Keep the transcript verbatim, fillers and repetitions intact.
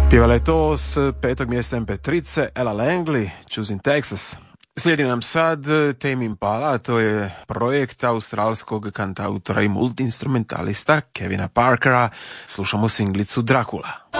Pjevala je to s petog mjesta em pe trice Ella Langley, Choosing Texas. Slijedi nam sad Tame Impala, to je projekt australskog kantautora i multiinstrumentalista Kevina Parkera. Slušamo singlicu Dracula.